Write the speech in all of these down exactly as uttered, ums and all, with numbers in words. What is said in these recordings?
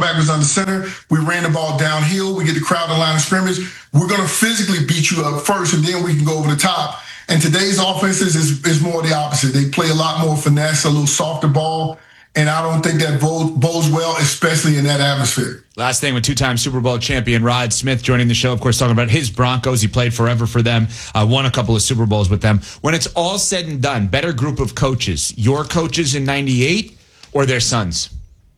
quarterback was under center. We ran the ball downhill. We get the crowd in the line of scrimmage. We're going to physically beat you up first, and then we can go over the top. And today's offenses is, is more the opposite. They play a lot more finesse, a little softer ball, and I don't think that bodes well, especially in that atmosphere. Last thing, with two-time Super Bowl champion Rod Smith joining the show, of course, talking about his Broncos. He played forever for them, uh, won a couple of Super Bowls with them. When it's all said and done, better group of coaches, your coaches in ninety-eight or their sons?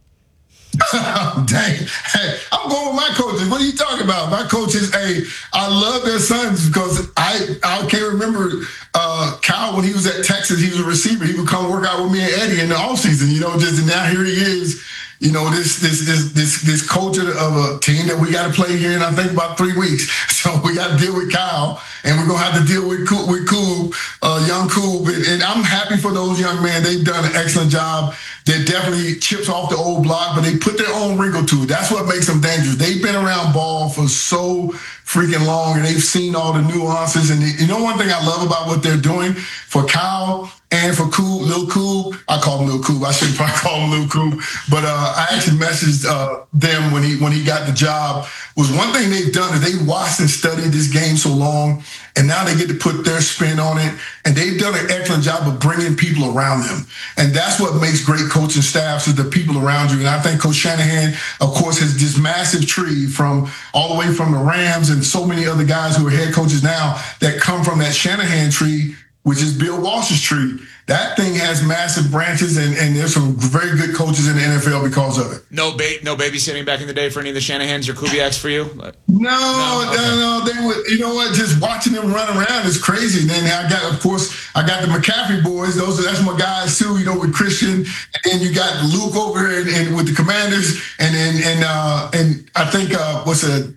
Dang. Hey, I'm going with my coaches. What are you talking about? My coaches, hey, I love their sons because I I can't remember uh, Kyle when he was at Texas. He was a receiver. He would come work out with me and Eddie in the offseason, you know, just and now here he is. You know, this this this this this culture of a team that we got to play here in, I think, about three weeks. So we got to deal with Kyle, and we're going to have to deal with with Koob, uh, young Koob. And, and I'm happy for those young men. They've done an excellent job. They're definitely chips off the old block, but they put their own wrinkle to it. That's what makes them dangerous. They've been around ball for so freaking long, and they've seen all the nuances. And you know one thing I love about what they're doing for Kyle and for Koob, Lil Koob, I call him Lil Koob. I shouldn't probably call him Lil Koob, but uh, I actually messaged uh, them when he when he got the job. Was one thing they've done is they watched and studied this game so long, and now they get to put their spin on it, and they've done an excellent job of bringing people around them. And that's what makes great coaching staffs, is the people around you. And I think Coach Shanahan, of course, has this massive tree from all the way from the Rams and so many other guys who are head coaches now that come from that Shanahan tree, which is Bill Walsh's tree. That thing has massive branches, and, and there's some very good coaches in the N F L because of it. No ba- no babysitting back in the day for any of the Shanahans or Kubiaks for you? No, no, okay. no, no. They would, you know what? Just watching them run around is crazy. And then I got, of course, I got the McCaffrey boys. Those are that's my guys too. You know, with Christian, and then you got Luke over here and, and with the Commanders, and then and uh, and I think uh, what's a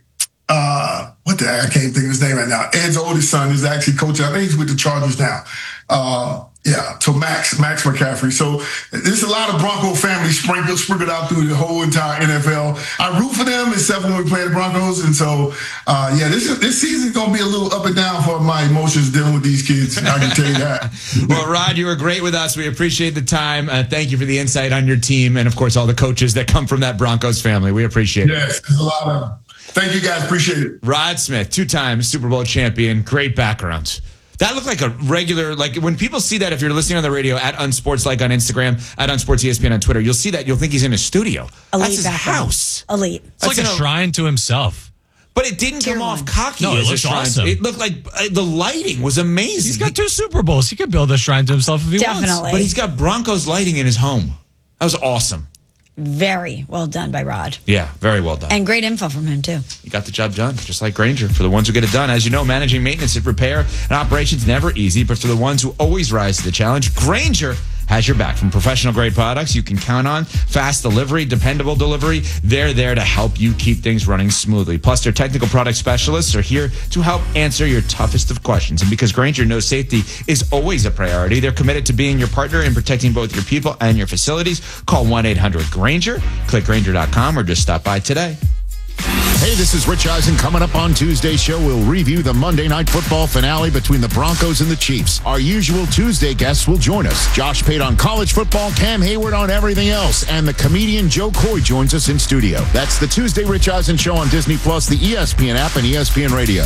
uh, what the I can't think of his name right now. Ed's oldest son is actually coaching. I think he's with the Chargers now. Uh, Yeah, so Max, Max McCaffrey. So there's a lot of Bronco family sprinkled, sprinkled out through the whole entire N F L. I root for them, except when we play the Broncos. And so, uh, yeah, this this season's going to be a little up and down for my emotions dealing with these kids. I can tell you that. Well, Rod, you were great with us. We appreciate the time. Uh, thank you for the insight on your team and, of course, all the coaches that come from that Broncos family. We appreciate it. Yes, there's a lot of them. Thank you, guys. Appreciate it. Rod Smith, two-time Super Bowl champion. Great background. That looked like a regular, like when people see that, if you're listening on the radio, at Unsportslike on Instagram, at Unsports E S P N on Twitter, you'll see that. You'll think he's in a studio. Elite That's his background. house. Elite. It's like a shrine to himself. But it didn't Tier come one. off cocky. No, it as a looks shrine. awesome. It looked like uh, the lighting was amazing. He's got two Super Bowls. He could build a shrine to himself if he Definitely. wants. But he's got Broncos lighting in his home. That was awesome. Very well done by Rod. Yeah, very well done. And great info from him, too. You got the job done, just like Grainger. For the ones who get it done, as you know, managing maintenance and repair and operations never easy, but for the ones who always rise to the challenge, Grainger has your back. From professional grade products you can count on, fast delivery, dependable delivery, they're there to help you keep things running smoothly. Plus, their technical product specialists are here to help answer your toughest of questions. And because Grainger knows safety is always a priority, they're committed to being your partner in protecting both your people and your facilities. Call one eight hundred Grainger, click Grainger dot com, or just stop by today. Hey, this is Rich Eisen. Coming up on Tuesday's show, we'll review the Monday Night Football finale between the Broncos and the Chiefs. Our usual Tuesday guests will join us. Josh Pate on college football, Cam Hayward on everything else, and the comedian Joe Coy joins us in studio. That's the Tuesday Rich Eisen Show on Disney Plus, the E S P N app, and E S P N Radio.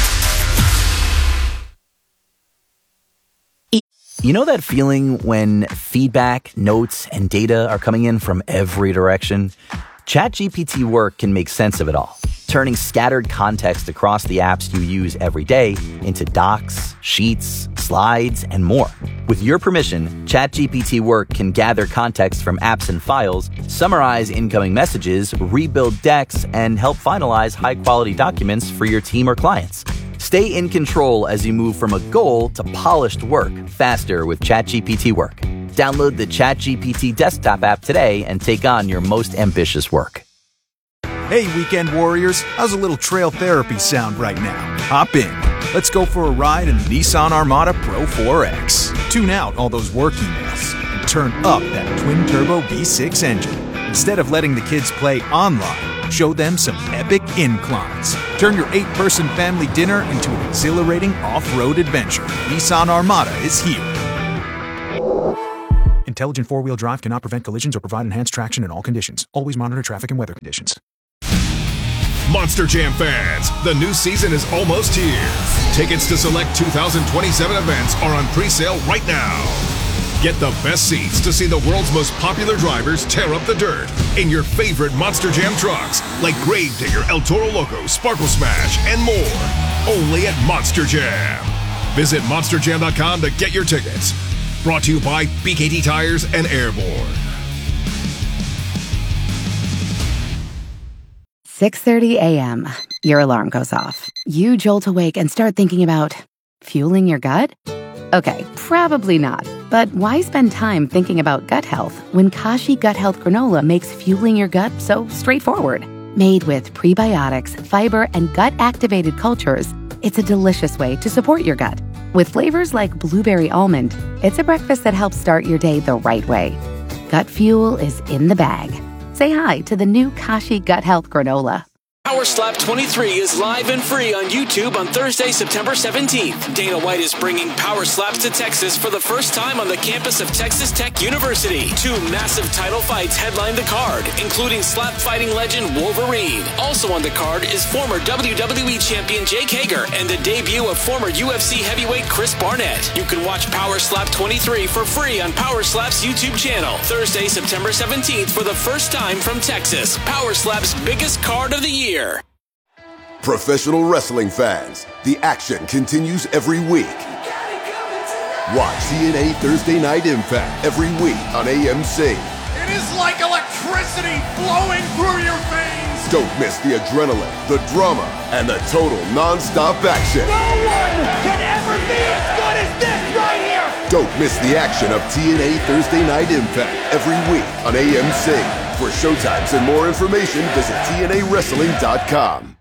You know that feeling when feedback, notes, and data are coming in from every direction? ChatGPT Work can make sense of it all, turning scattered context across the apps you use every day into docs, sheets, slides, and more. With your permission, ChatGPT Work can gather context from apps and files, summarize incoming messages, rebuild decks, and help finalize high-quality documents for your team or clients. Stay in control as you move from a goal to polished work faster with ChatGPT Work. Download the ChatGPT desktop app today and take on your most ambitious work. Hey, weekend warriors, how's a little trail therapy sound right now? Hop in. Let's go for a ride in the Nissan Armada Pro four X. Tune out all those work emails and turn up that twin-turbo V six engine. Instead of letting the kids play online, show them some epic inclines. Turn your eight-person family dinner into an exhilarating off-road adventure. Nissan Armada is here. Intelligent four-wheel drive cannot prevent collisions or provide enhanced traction in all conditions. Always monitor traffic and weather conditions. Monster Jam fans, the new season is almost here. Tickets to select two thousand twenty-seven events are on pre-sale right now. Get the best seats to see the world's most popular drivers tear up the dirt in your favorite Monster Jam trucks like Gravedigger, El Toro Loco, Sparkle Smash, and more. Only at Monster Jam. Visit monster jam dot com to get your tickets. Brought to you by B K T Tires and Airborne. six thirty a.m. Your alarm goes off. You jolt awake and start thinking about fueling your gut? Okay, probably not. But why spend time thinking about gut health when Kashi Gut Health Granola makes fueling your gut so straightforward? Made with prebiotics, fiber, and gut-activated cultures, it's a delicious way to support your gut. With flavors like blueberry almond, it's a breakfast that helps start your day the right way. Gut fuel is in the bag. Say hi to the new Kashi Gut Health Granola. Power Slap twenty-three is live and free on YouTube on Thursday, September seventeenth. Dana White is bringing Power Slaps to Texas for the first time on the campus of Texas Tech University. Two massive title fights headline the card, including slap fighting legend Wolverine. Also on the card is former W W E champion Jake Hager and the debut of former U F C heavyweight Chris Barnett. You can watch Power Slap twenty-three for free on Power Slap's YouTube channel. Thursday, September seventeenth for the first time from Texas. Power Slap's biggest card of the year. Professional wrestling fans, the action continues every week. Watch T N A Thursday Night Impact every week on A M C. It is like electricity flowing through your veins. Don't miss the adrenaline, the drama, and the total non-stop action. No one can ever be as good as this right here. Don't miss the action of T N A Thursday Night Impact every week on A M C. For showtimes and more information, visit T N A wrestling dot com.